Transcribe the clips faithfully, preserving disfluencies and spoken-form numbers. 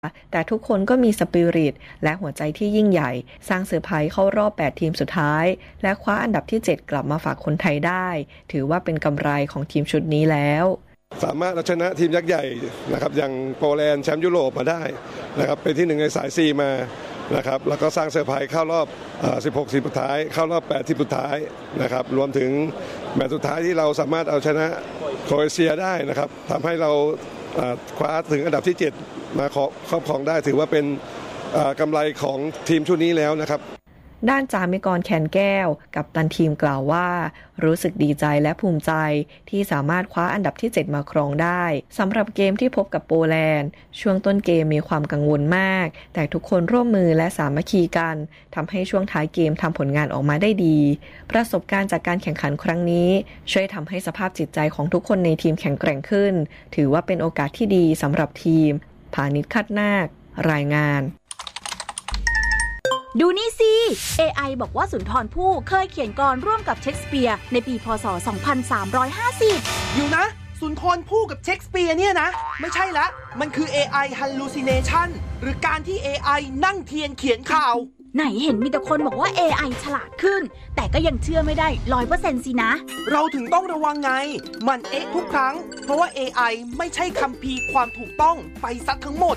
แต่ทุกคนก็มีสปิริตและหัวใจที่ยิ่งใหญ่สร้างเซอร์ไพรส์เข้ารอบแปดทีมสุดท้ายและคว้าอันดับที่เจ็ดกลับมาฝากคนไทยได้ถือว่าเป็นกำไรของทีมชุดนี้แล้วสามารถเอาชนะทีมยักษ์ใหญ่นะครับอย่างโปแลนด์แชมป์ยุโรปมาได้นะครับเป็นที่หนึ่งในสาย ซี มานะครับแล้วก็สร้างเซอร์ไพรส์เข้ารอบสิบหกทีมสุดท้ายเข้ารอบแปดทีมสุดท้ายนะครับรวมถึงแมตช์สุดท้ายที่เราสามารถเอาชนะโครเอเชียได้นะครับทำให้เราคว้าถึงอันดับที่เจ็ดมาครอบครองได้ถือว่าเป็นกำไรของทีมชุดนี้แล้วนะครับด้านจามิกรแคนแก้วกัปตันทีมกล่าวว่ารู้สึกดีใจและภูมิใจที่สามารถคว้าอันดับที่เจ็ดมาครองได้สำหรับเกมที่พบกับโปแลนด์ช่วงต้นเกมมีความกังวลมากแต่ทุกคนร่วมมือและสามัคคีกันทำให้ช่วงท้ายเกมทำผลงานออกมาได้ดีประสบการณ์จากการแข่งขันครั้งนี้ช่วยทำให้สภาพจิตใจของทุกคนในทีมแข็งแกร่งขึ้นถือว่าเป็นโอกาสที่ดีสำหรับทีมพานิช คัดนาครายงานดูนี่สิ เอ ไอ บอกว่าสุนทรภู่เคยเขียนกลร่วมกับเชคสเปียร์ในปีพ.ศ. สองพันสามร้อยห้าสิบอยู่นะสุนทรภู่กับเชคสเปียร์เนี่ยนะไม่ใช่ละมันคือ เอ ไอ hallucination หรือการที่ เอ ไอ นั่งเทียนเขียนข่าวไหนเห็นมีแต่คนบอกว่า เอ ไอ ฉลาดขึ้นแต่ก็ยังเชื่อไม่ได้ ร้อยเปอร์เซ็นต์ สินะเราถึงต้องระวังไงมันเอ๊ะทุกครั้งเพราะว่า เอ ไอ ไม่ใช่คัมภีร์ความถูกต้องไปซัดทั้งหมด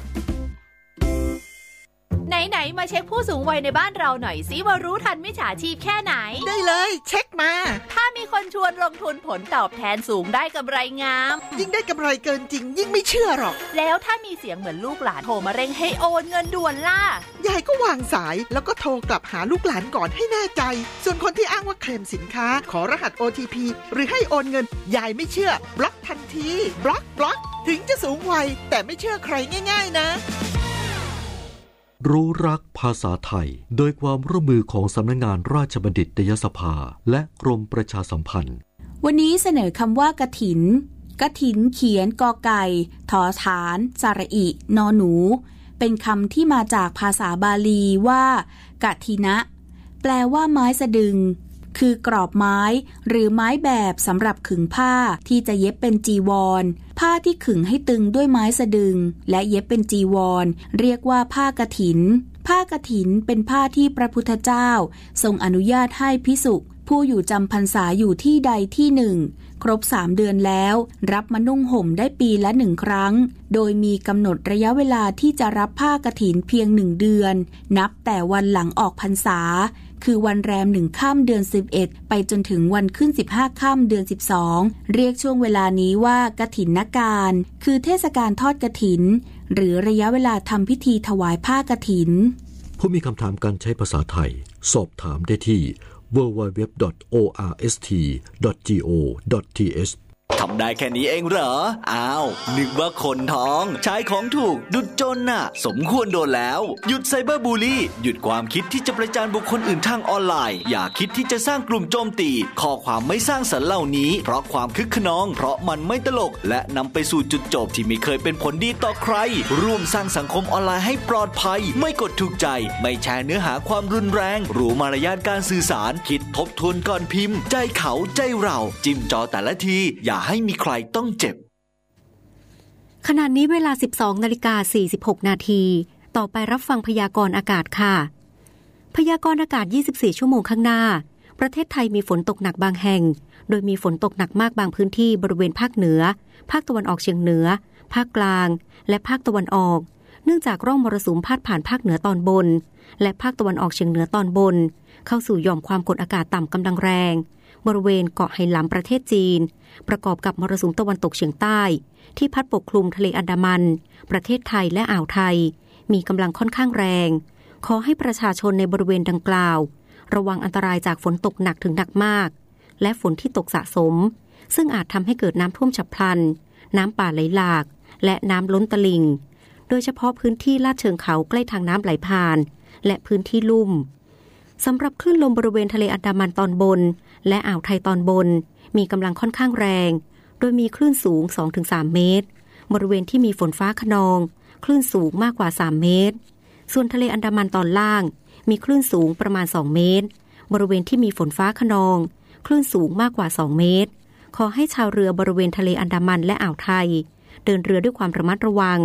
ไหนๆมาเช็คผู้สูงวัยในบ้านเราหน่อยสิว่ารู้ทันมิจฉาชีพแค่ไหนได้เลยเช็คมาถ้ามีคนชวนลงทุนผลตอบแทนสูงได้กำไรงามยิ่งได้กำไรเกินจริงยิ่งไม่เชื่อหรอกแล้วถ้ามีเสียงเหมือนลูกหลานโทรมาเร่งให้โอนเงินด่วนล่ะยายก็วางสายแล้วก็โทรกลับหาลูกหลานก่อนให้แน่ใจส่วนคนที่อ้างว่าเคลมสินค้าขอรหัส โอ ที พี หรือให้โอนเงินยายไม่เชื่อบล็อกทันทีบล็อกบล็อกถึงจะสูงวัยแต่ไม่เชื่อใครง่ายๆนะรู้รักภาษาไทยโดยความร่วมมือของสำนักงานราชบัณฑิตยสภาและกรมประชาสัมพันธ์วันนี้เสนอคำว่ากฐินกฐินเขียนกอไก่ถอฐานสระอินอหนูเป็นคำที่มาจากภาษาบาลีว่ากฐินะแปลว่าไม้สะดึงคือกรอบไม้หรือไม้แบบสำหรับขึงผ้าที่จะเย็บเป็นจีวรผ้าที่ขึงให้ตึงด้วยไม้สะดึงและเย็บเป็นจีวรเรียกว่าผ้ากฐินผ้ากฐินเป็นผ้าที่พระพุทธเจ้าทรงอนุญาตให้ภิกษุผู้อยู่จำพรรษาอยู่ที่ใดที่หนึ่งครบสามเดือนแล้วรับมานุ่งห่มได้ปีละหนึ่งครั้งโดยมีกำหนดระยะเวลาที่จะรับผ้ากฐินเพียงหนึ่งเดือนนับแต่วันหลังออกพรรษาคือวันแรมหนึ่งค่ำเดือนสิบเอ็ดไปจนถึงวันขึ้นสิบห้าค่ำเดือนสิบสองเรียกช่วงเวลานี้ว่ากฐินการคือเทศกาลทอดกฐินหรือระยะเวลาทำพิธีถวายผ้ากฐินผู้มีคำถามการใช้ภาษาไทยสอบถามได้ที่ ดับเบิลยู ดับเบิลยู ดับเบิลยู ดอท โอ อาร์ เอส ที ดอท จี โอ ดอท ที เอชทำได้แค่นี้เองเหรออ้าวนึกว่าคนท้องใช้ของถูกดุจจนน่ะสมควรโดนแล้วหยุดไซเบอร์บูลลี่หยุดความคิดที่จะประจานบุคคลอื่นทางออนไลน์อย่าคิดที่จะสร้างกลุ่มโจมตีข้อความไม่สร้างสรรค์เหล่านี้เพราะความคึกขนองเพราะมันไม่ตลกและนำไปสู่จุดจบที่ไม่เคยเป็นผลดีต่อใครร่วมสร้างสังคมออนไลน์ให้ปลอดภัยไม่กดถูกใจไม่แชร์เนื้อหาความรุนแรงรู้มารยาทการสื่อสารคิดทบทวนก่อนพิมพ์ใจเขาใจเราจิ้มจอแต่ละทีอย่าให้มีใครต้องเจ็บขณะนี้เวลา สิบสองนาฬิกาสี่สิบหกนาทีต่อไปรับฟังพยากรณ์อากาศค่ะพยากรณ์อากาศยี่สิบสี่ชั่วโมงข้างหน้าประเทศไทยมีฝนตกหนักบางแห่งโดยมีฝนตกหนักมากบางพื้นที่บริเวณภาคเหนือภาคตะวันออกเฉียงเหนือภาคกลางและภาคตะวันออกเนื่องจากร่องมรสุมพาดผ่านภาคเหนือตอนบนและภาคตะวันออกเฉียงเหนือตอนบนเข้าสู่หย่อมความกดอากาศต่ำกำลังแรงบริเวณเกาะไหหลำประเทศจีนประกอบกับมรสุมตะวันตกเฉียงใต้ที่พัดปกคลุมทะเลอันดามันประเทศไทยและอ่าวไทยมีกำลังค่อนข้างแรงขอให้ประชาชนในบริเวณดังกล่าวระวังอันตรายจากฝนตกหนักถึงหนักมากและฝนที่ตกสะสมซึ่งอาจทำให้เกิดน้ำท่วมฉับพลันน้ำป่าไหลหลากและน้ำล้นตลิ่งโดยเฉพาะพื้นที่ลาดเชิงเขาใกล้ทางน้ำไหลผ่านและพื้นที่ลุ่มสำหรับคลื่นลมบริเวณทะเลอันดามันตอนบนและอ่าวไทยตอนบนมีกำลังค่อนข้างแรงโดยมีคลื่นสูง สองถึงสาม เมตรบริเวณที่มีฝนฟ้าคะนองคลื่นสูงมากกว่าสามเมตรส่วนทะเลอันดามันตอนล่างมีคลื่นสูงประมาณสองเมตรบริเวณที่มีฝนฟ้าคะนองคลื่นสูงมากกว่าสองเมตรขอให้ชาวเรือบริเวณทะเลอันดามันและอ่าวไทยเดินเรือด้วยความระมัดระวัง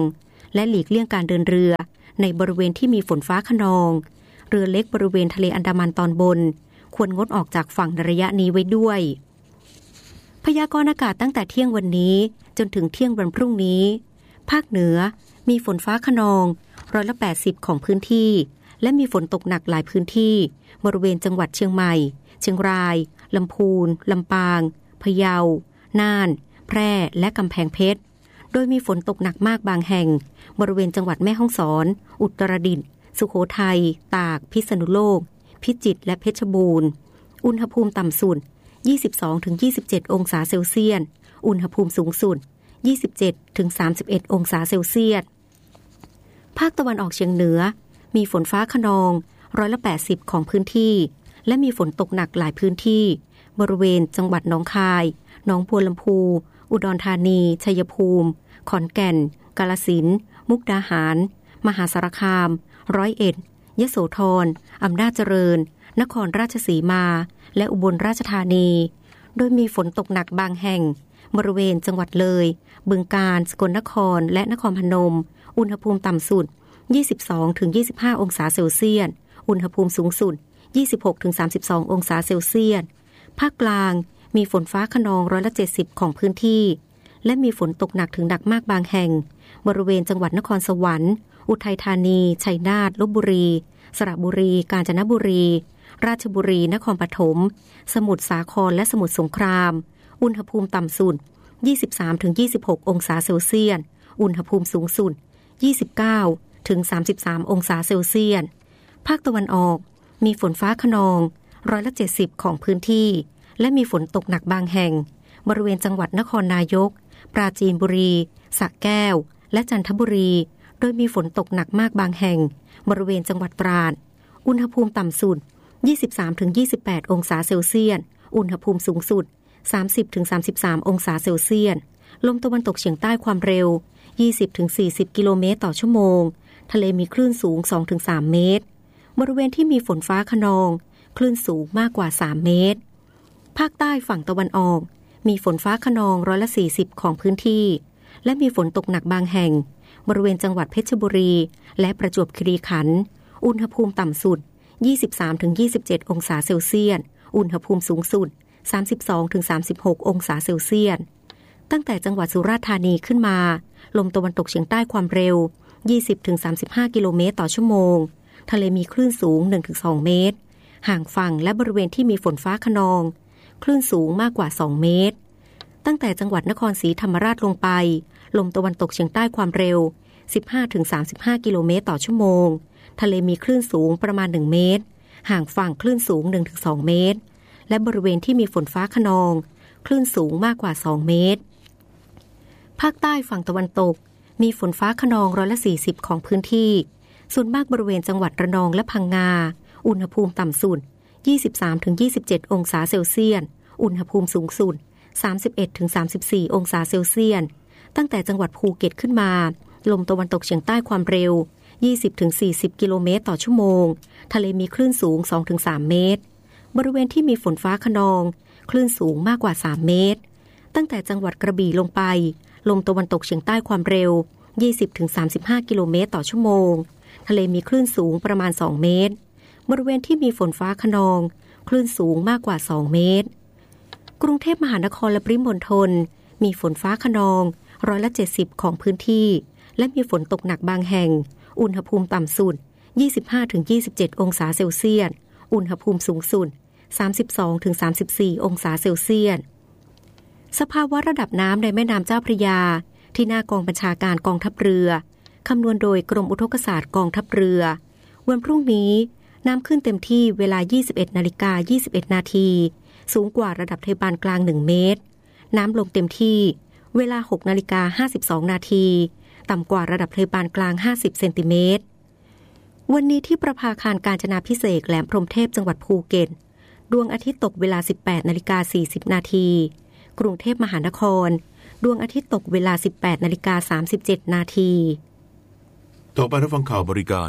และหลีกเลี่ยงการเดินเรือในบริเวณที่มีฝนฟ้าคะนองเรือเล็กบริเวณทะเลอันดามันตอนบนควรงดออกจากฝั่งในระยะนี้ไว้ด้วยพยากรณ์อากาศตั้งแต่เที่ยงวันนี้จนถึงเที่ยงวันพรุ่งนี้ภาคเหนือมีฝนฟ้าคะนองร้อยละแปดสิบของพื้นที่และมีฝนตกหนักหลายพื้นที่บริเวณจังหวัดเชียงใหม่เชียงรายลำพูนลำปางพะเยาน่านแพร่และกำแพงเพชรโดยมีฝนตกหนักมากบางแห่งบริเวณจังหวัดแม่ฮ่องสอนอุตรดิตถ์สุโขทัยตากพิษณุโลกพิจิตรและเพชรบูรณ์อุณหภูมิต่ำสุด ยี่สิบสองถึงยี่สิบเจ็ด องศาเซลเซียสอุณหภูมิสูงสุด ยี่สิบเจ็ดถึงสามสิบเอ็ด องศาเซลเซียสภาคตะวันออกเฉียงเหนือมีฝนฟ้าคะนองร้อยละแปดสิบของพื้นที่และมีฝนตกหนักหลายพื้นที่บริเวณจังหวัดหนองคายหนองบัวลำพูอุดรธานีชัยภูมิขอนแก่นกาฬสินธุ์มุกดาหารมหาสารคามร้อยเอ็ดยโสธรอำนาจเจริญนครราชสีมาและอุบลราชธานีโดยมีฝนตกหนักบางแห่งบริเวณจังหวัดเลยบึงกาฬสกลนครและนครพนมอุณหภูมิต่ำสุด ยี่สิบสองถึงยี่สิบห้า องศาเซลเซียสอุณหภูมิสูงสุด ยี่สิบหกถึงสามสิบสอง องศาเซลเซียสภาคกลางมีฝนฟ้าคะนองร้อยละเจ็ดสิบของพื้นที่และมีฝนตกหนักถึงหนักมากบางแห่งบริเวณจังหวัดนครสวรรค์อุทัยธานีชัยนาทลพบุรีสระบุรีกาญจนบุรีราชบุรีนครปฐมสมุทรสาครและสมุทรสงครามอุณหภูมิต่ำสุด ยี่สิบสามถึงยี่สิบหก องศาเซลเซียสอุณหภูมิสูงสุด ยี่สิบเก้าถึงสามสิบสาม องศาเซลเซียสภาคตะวันออกมีฝนฟ้าคะนองร้อยละเจ็ดสิบของพื้นที่และมีฝนตกหนักบางแห่งบริเวณจังหวัดนครนายกปราจีนบุรีสระแก้วและจันทบุรีโดยมีฝนตกหนักมากบางแห่งบริเวณจังหวัดตราดอุณหภูมิต่ำสุด ยี่สิบสามถึงยี่สิบแปด องศาเซลเซียสอุณหภูมิสูงสุด สามสิบถึงสามสิบสาม องศาเซลเซียสลมตะวันตกเฉียงใต้ความเร็ว ยี่สิบถึงสี่สิบ กิโลเมตรต่อชั่วโมงทะเลมีคลื่นสูง สองถึงสาม เมตรบริเวณที่มีฝนฟ้าคะนองคลื่นสูงมากกว่าสามเมตรภาคใต้ฝั่งตะวันออกมีฝนฟ้าคะนองร้อยละสี่สิบของพื้นที่และมีฝนตกหนักบางแห่งบริเวณจังหวัดเพชรบุรีและประจวบคีรีขันธ์อุณหภูมิต่ำสุด ยี่สิบสามถึงยี่สิบเจ็ด องศาเซลเซียสอุณหภูมิสูงสุด สามสิบสองถึงสามสิบหก องศาเซลเซียสตั้งแต่จังหวัดสุราษฎร์ธานีขึ้นมาลมตะวันตกเฉียงใต้ความเร็ว ยี่สิบถึงสามสิบห้า กิโลเมตรต่อชั่วโมงทะเลมีคลื่นสูง หนึ่งถึงสอง เมตรห่างฝั่งและบริเวณที่มีฝนฟ้าคะนองคลื่นสูงมากกว่าสองเมตรตั้งแต่จังหวัดนครศรีธรรมราชลงไปลมตะวันตกเฉียงใต้ความเร็ว สิบห้าถึงสามสิบห้า กิโลเมตรต่อชั่วโมงทะเลมีคลื่นสูงประมาณหนึ่งเมตรห่างฝั่งคลื่นสูง หนึ่งถึงสอง เมตรและบริเวณที่มีฝนฟ้าคะนองคลื่นสูงมากกว่าสองเมตรภาคใต้ฝั่งตะวันตกมีฝนฟ้าคะนองร้อยละสี่สิบของพื้นที่ส่วนมากบริเวณจังหวัดระนองและพังงาอุณหภูมิต่ำสุด ยี่สิบสามถึงยี่สิบเจ็ด องศาเซลเซียสอุณหภูมิสูงสุด สามสิบเอ็ดถึงสามสิบสี่ องศาเซลเซียสตั้งแต่จังหวัดภูเก็ตขึ้นมาลมตะวันตกเฉียงใต้ความเร็ว ยี่สิบถึงสี่สิบ กิโลเมตรต่อชั่วโมงทะเลมีคลื่นสูง สองถึงสาม เมตรบริเวณที่มีฝนฟ้าคะนองคลื่นสูงมากกว่าสามเมตรตั้งแต่จังหวัดกระบี่ลงไปลมตะวันตกเฉียงใต้ความเร็ว ยี่สิบถึงสามสิบห้า กิโลเมตรต่อชั่วโมงทะเลมีคลื่นสูงประมาณสองเมตรบริเวณที่มีฝนฟ้าคะนองคลื่นสูงมากกว่าสองเมตรกรุงเทพมหานครและปริมณฑลมีฝนฟ้าคะนองร้อยละเจ็ดสิบของพื้นที่และมีฝนตกหนักบางแห่งอุณหภูมิต่ำสุด ยี่สิบห้าถึงยี่สิบเจ็ด องศาเซลเซียสอุณหภูมิสูงสุด สามสิบสองถึงสามสิบสี่ องศาเซลเซียสสภาวะระดับน้ำในแม่น้ำเจ้าพระยาที่หน้ากองบัญชาการกองทัพเรือคำนวณโดยกรมอุทกศาสตร์กองทัพเรือวันพรุ่งนี้น้ำขึ้นเต็มที่เวลา ยี่สิบเอ็ดนาฬิกายี่สิบเอ็ด นาทีสูงกว่าระดับทะเลบานกลางหนึ่งเมตรน้ำลงเต็มที่เวลา หกนาฬิกาห้าสิบสอง นาทีต่ำกว่าระดับทะเลบานกลางห้าสิบเซนติเมตรวันนี้ที่ประภาคารกาญจนาภิเษกแหลมพรหมเทพจังหวัดภูเก็ตดวงอาทิตย์ตกเวลา สิบแปดนาฬิกาสี่สิบ นาทีกรุงเทพมหานครดวงอาทิตย์ตกเวลา สิบแปดนาฬิกาสามสิบเจ็ด นาทีต่อไปรับฟังข่าวบริการ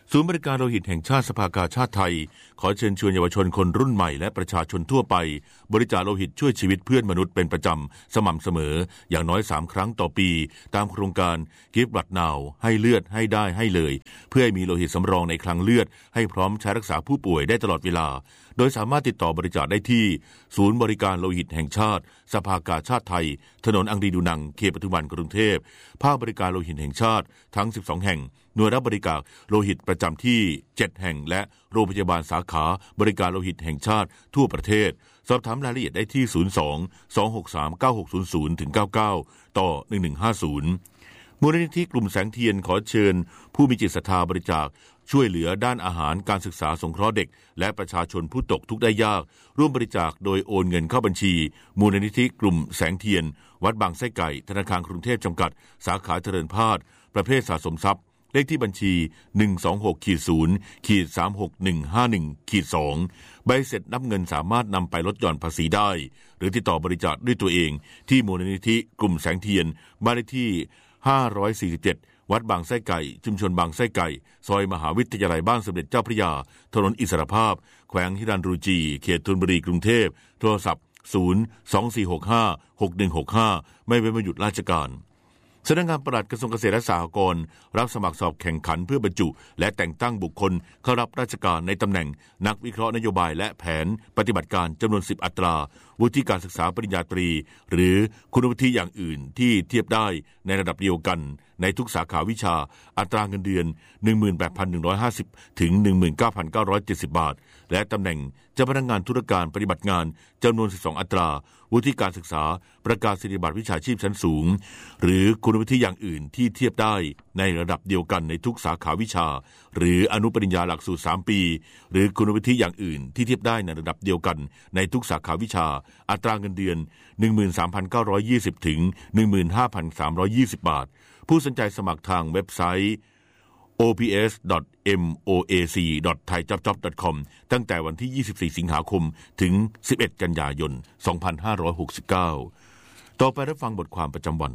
ศูนย์บริการโลหิตแห่งชาติสภากาชาติไทยขอเชิญชวนเยาวชนคนรุ่นใหม่และประชาชนทั่วไปบริจาคโลหิตช่วยชีวิตเพื่อนมนุษย์เป็นประจำสม่ำเสมออย่างน้อยสามครั้งต่อปีตามโครงการ Give Blood Now ให้เลือดให้ได้ให้เลยเพื่อให้มีโลหิตสำรองในคลังเลือดให้พร้อมใช้รักษาผู้ป่วยได้ตลอดเวลาโดยสามารถติดต่อบริจาคได้ที่ศูนย์บริการโลหิตแห่งชาติสภากาชาติไทยถนนอังรีดูนังเขตปทุมวันกรุงเทพภาคบริการโลหิตแห่งชาติทั้งสิบสองแห่งหน่วยรับบริจาคโลหิตประจำที่เจ็ดแห่งและโรงพยาบาลสาขาบริการโลหิตแห่งชาติทั่วประเทศสอบถามรายละเอียดได้ที่ศูนย์ สอง สอง หก สาม เก้า หก ศูนย์ ศูนย์ ถึง เก้า เก้า ต่อหนึ่งหนึ่งห้าศูนย์มูลนิธิกลุ่มแสงเทียนขอเชิญผู้มีจิตศรัทธาบริจาคช่วยเหลือด้านอาหารการศึกษาสงเคราะห์เด็กและประชาชนผู้ตกทุกข์ได้ยากร่วมบริจาคโดยโอนเงินเข้าบัญชีมูลนิธิกลุ่มแสงเทียนวัดบางไส้ไก่ธนาคารกรุงเทพจำกัดสาขาเจริญพาดประเภทสะสมทรัพย์เลขที่บัญชี หนึ่ง สอง หก ศูนย์ สาม หก หนึ่ง ห้า หนึ่ง สอง ใบเสร็จนับเงินสามารถนำไปลดหย่อนภาษีได้หรือติดต่อบริจาคด้วยตัวเองที่มูลนิธิกลุ่มแสงเทียนบ้านเลขที่ห้าร้อยสี่สิบเจ็ดวัดบางไส้ไก่ชุมชนบางไส้ไก่ซอยมหาวิทยาลัยบ้านสมเด็จเจ้าพระยาถนนอิสรภาพแขวงฮิรัญรูจีเขตธนบุรีกรุงเทพโทรศัพท์ศูนย์ สอง สี่ หก ห้า หก หนึ่ง หก ห้าไม่เว้นวันหยุดราชการสำนักงานปลัดกระทรวงเกษตรและสหกรณ์รับสมัครสอบแข่งขันเพื่อบรรจุและแต่งตั้งบุคคลเข้ารับราชการในตำแหน่งนักวิเคราะห์นโยบายและแผนปฏิบัติการจำนวนสิบอัตราวุฒิการศึกษาปริญญาตรีหรือคุณวุฒิอย่างอื่นที่เทียบได้ในระดับเดียวกันในทุกสาขาวิชาอัตราเงินเดือน หนึ่งหมื่นแปดพันหนึ่งร้อยห้าสิบ ถึง หนึ่งหมื่นเก้าพันเก้าร้อยเจ็ดสิบ บาทและตำแหน่งเจ้าพนักงานธุรการปฏิบัติงานจำนวนสิบสองอัตราวุฒิการศึกษาประกาศนียบัตรวิชาชีพชั้นสูงหรือคุณวุฒิอย่างอื่นที่เทียบได้ในระดับเดียวกันในทุกสาขาวิชาหรืออนุปริญญาหลักสูตรสามปีหรือคุณวุฒิอย่างอื่นที่เทียบได้ในระดับเดียวกันในทุกสาขาวิชาอัตราเงินเดือน หนึ่งหมื่นสามพันเก้าร้อยยี่สิบ ถึง หนึ่งหมื่นห้าพันสามร้อยยี่สิบ บาทผู้สนใจสมัครทางเว็บไซต์ โอ พี เอส ดอท เอ็ม โอ เอ ซี ดอท ไทยจ็อบจ็อบ ดอท คอม ตั้งแต่วันที่ยี่สิบสี่สิงหาคมถึงสิบเอ็ดกันยายนสองพันห้าร้อยหกสิบเก้าต่อไปรับฟังบทความประจำวัน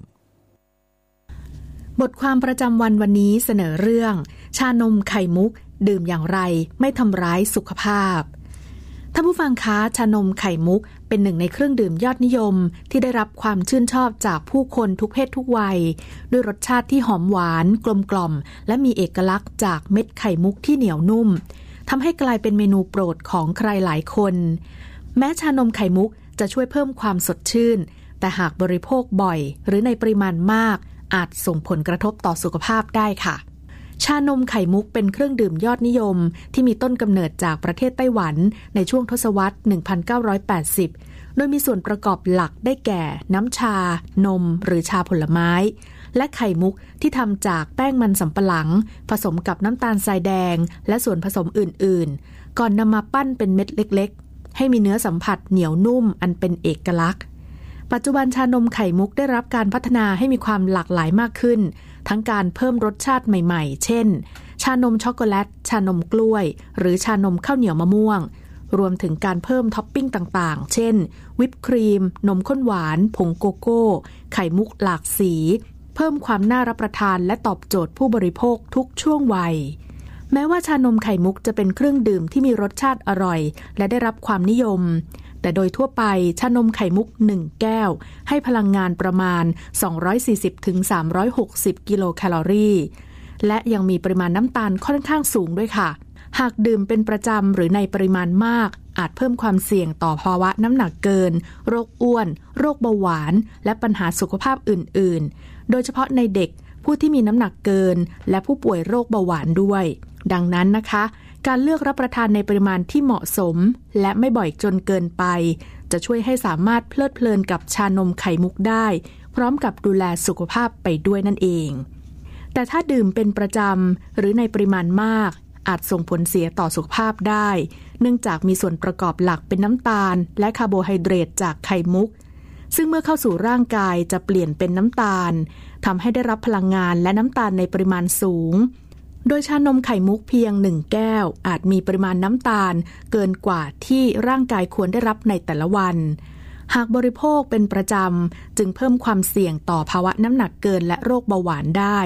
บทความประจำวันวันนี้เสนอเรื่องชานมไข่มุกดื่มอย่างไรไม่ทำร้ายสุขภาพท่านผู้ฟังคะชานมไข่มุกเป็นหนึ่งในเครื่องดื่มยอดนิยมที่ได้รับความชื่นชอบจากผู้คนทุกเพศทุกวัยด้วยรสชาติที่หอมหวานกลมกล่อมและมีเอกลักษณ์จากเม็ดไข่มุกที่เหนียวนุ่มทำให้กลายเป็นเมนูโปรดของใครหลายคนแม้ชานมไข่มุกจะช่วยเพิ่มความสดชื่นแต่หากบริโภคบ่อยหรือในปริมาณมากอาจส่งผลกระทบต่อสุขภาพได้ค่ะชานมไข่มุกเป็นเครื่องดื่มยอดนิยมที่มีต้นกำเนิดจากประเทศไต้หวันในช่วงทศวรรษ หนึ่งพันเก้าร้อยแปดสิบ โดยมีส่วนประกอบหลักได้แก่น้ำชานมหรือชาผลไม้และไข่มุกที่ทำจากแป้งมันสำปะหลังผสมกับน้ำตาลทรายแดงและส่วนผสมอื่นๆก่อนนำมาปั้นเป็นเม็ดเล็กๆให้มีเนื้อสัมผัสเหนียวนุ่มอันเป็นเอกลักษณ์ปัจจุบันชานมไข่มุกได้รับการพัฒนาให้มีความหลากหลายมากขึ้นทั้งการเพิ่มรสชาติใหม่ๆเช่นชานมช็อกโกแลตชานมกล้วยหรือชานมข้าวเหนียวมะม่วงรวมถึงการเพิ่มท็อปปิ้งต่างๆเช่นวิปครีมนมข้นหวานผงโกโก้ไข่มุกหลากสีเพิ่มความน่ารับประทานและตอบโจทย์ผู้บริโภคทุกช่วงวัยแม้ว่าชานมไข่มุกจะเป็นเครื่องดื่มที่มีรสชาติอร่อยและได้รับความนิยมแต่โดยทั่วไปชานมไข่มุกหนึ่งแก้วให้พลังงานประมาณ สองร้อยสี่สิบถึงสามร้อยหกสิบ กิโลแคลอรี่และยังมีปริมาณน้ำตาลค่อนข้างสูงด้วยค่ะหากดื่มเป็นประจำหรือในปริมาณมากอาจเพิ่มความเสี่ยงต่อภาวะน้ำหนักเกินโรคอ้วนโรคเบาหวานและปัญหาสุขภาพอื่นๆโดยเฉพาะในเด็กผู้ที่มีน้ำหนักเกินและผู้ป่วยโรคเบาหวานด้วยดังนั้นนะคะการเลือกรับประทานในปริมาณที่เหมาะสมและไม่บ่อยจนเกินไปจะช่วยให้สามารถเพลิดเพลินกับชานมไข่มุกได้พร้อมกับดูแลสุขภาพไปด้วยนั่นเองแต่ถ้าดื่มเป็นประจำหรือในปริมาณมากอาจส่งผลเสียต่อสุขภาพได้เนื่องจากมีส่วนประกอบหลักเป็นน้ำตาลและคาร์โบไฮเดรตจากไข่มุกซึ่งเมื่อเข้าสู่ร่างกายจะเปลี่ยนเป็นน้ำตาลทำให้ได้รับพลังงานและน้ำตาลในปริมาณสูงโดยชานมไข่มุกเพียงหนึ่งแก้วอาจมีปริมาณน้ำตาลเกินกว่าที่ร่างกายควรได้รับในแต่ละวันหากบริโภคเป็นประจำจึงเพิ่มความเสี่ยงต่อภาวะน้ำหนักเกินและโรคเบาหวานได้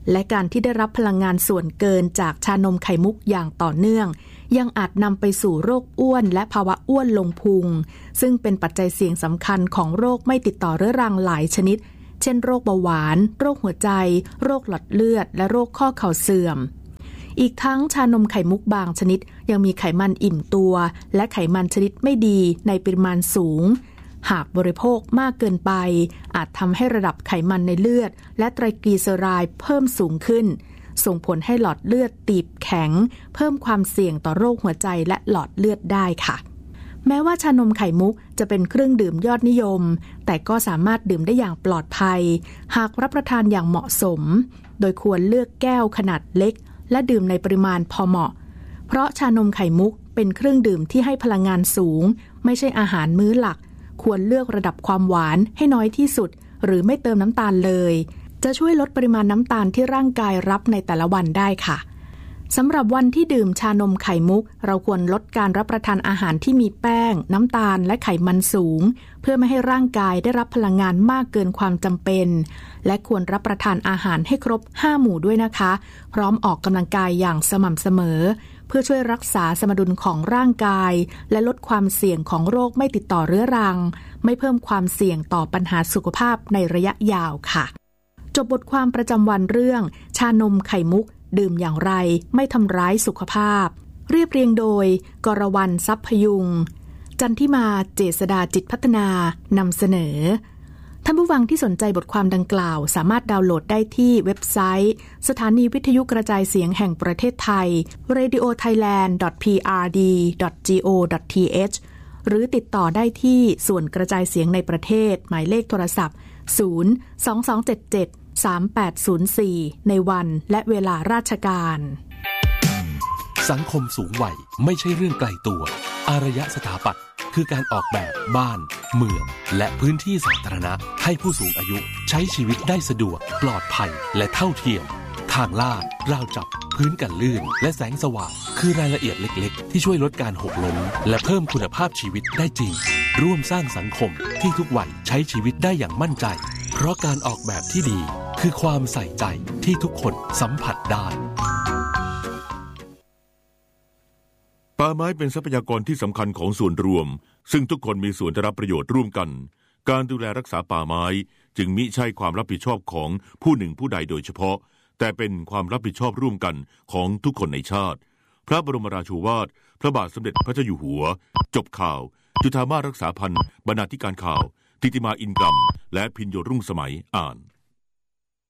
และการที่ได้รับพลังงานส่วนเกินจากชานมไข่มุกอย่างต่อเนื่องยังอาจนำไปสู่โรคอ้วนและภาวะอ้วนลงพุงซึ่งเป็นปัจจัยเสี่ยงสำคัญของโรคไม่ติดต่อเรื้อรังหลายชนิดเช่นโรคเบาหวานโรคหัวใจโรคหลอดเลือดและโรคข้อเข่าเสื่อมอีกทั้งชานมไข่มุกบางชนิดยังมีไขมันอิ่มตัวและไขมันชนิดไม่ดีในปริมาณสูงหากบริโภคมากเกินไปอาจทำให้ระดับไขมันในเลือดและไตรกลีเซอไรด์เพิ่มสูงขึ้นส่งผลให้หลอดเลือดตีบแข็งเพิ่มความเสี่ยงต่อโรคหัวใจและหลอดเลือดได้ค่ะแม้ว่าชานมไข่มุกจะเป็นเครื่องดื่มยอดนิยมแต่ก็สามารถดื่มได้อย่างปลอดภัยหากรับประทานอย่างเหมาะสมโดยควรเลือกแก้วขนาดเล็กและดื่มในปริมาณพอเหมาะเพราะชานมไข่มุกเป็นเครื่องดื่มที่ให้พลังงานสูงไม่ใช่อาหารมื้อหลักควรเลือกระดับความหวานให้น้อยที่สุดหรือไม่เติมน้ำตาลเลยจะช่วยลดปริมาณน้ำตาลที่ร่างกายรับในแต่ละวันได้ค่ะสำหรับวันที่ดื่มชานมไข่มุกเราควรลดการรับประทานอาหารที่มีแป้งน้ำตาลและไขมันสูงเพื่อไม่ให้ร่างกายได้รับพลังงานมากเกินความจำเป็นและควรรับประทานอาหารให้ครบห้าหมู่ด้วยนะคะพร้อมออกกำลังกายอย่างสม่ำเสมอเพื่อช่วยรักษาสมดุลของร่างกายและลดความเสี่ยงของโรคไม่ติดต่อเรื้อรังไม่เพิ่มความเสี่ยงต่อปัญหาสุขภาพในระยะยาวค่ะจบบทความประจำวันเรื่องชานมไข่มุกดื่มอย่างไรไม่ทำร้ายสุขภาพเรียบเรียงโดยกรวรรณทรัพย์พยุงจันทิมาเจษฎาจิตพัฒนานำเสนอท่านผู้ฟังที่สนใจบทความดังกล่าวสามารถดาวน์โหลดได้ที่เว็บไซต์สถานีวิทยุกระจายเสียงแห่งประเทศไทย เรดิโอไทยแลนด์ ดอท พี อาร์ ดี ดอท จี โอ ดอท ที เอช หรือติดต่อได้ที่ส่วนกระจายเสียงในประเทศหมายเลขโทรศัพท์ศูนย์ สอง สอง เจ็ด เจ็ด สาม แปด ศูนย์ สี่ ในวันและเวลาราชการสังคมสูงวัยไม่ใช่เรื่องไกลตัวอารยสถาปัตย์คือการออกแบบบ้านเมืองและพื้นที่สาธารณะให้ผู้สูงอายุใช้ชีวิตได้สะดวกปลอดภัยและเท่าเทียมทางลาดราวจับพื้นกันลื่นและแสงสว่างคือรายละเอียดเล็กๆที่ช่วยลดการหกล้มและเพิ่มคุณภาพชีวิตได้จริงร่วมสร้างสังคมที่ทุกวัยใช้ชีวิตได้อย่างมั่นใจเพราะการออกแบบที่ดีคือความใส่ใจที่ทุกคนสัมผัสได้ป่าไม้เป็นทรัพยากรที่สำคัญของส่วนรวมซึ่งทุกคนมีส่วนได้รับประโยชน์ร่วมกันการดูแลรักษาป่าไม้จึงมิใช่ความรับผิดชอบของผู้หนึ่งผู้ใดโดยเฉพาะแต่เป็นความรับผิดชอบร่วมกันของทุกคนในชาติพระบรมราโชวาทพระบาทสมเด็จพระเจ้าอยู่หัวจบข่าวจุฑามาสรักษาพันธ์บรรณาธิการข่าวทิติมาอินกรรมและพิญโยรุ่งสมัยอ่าน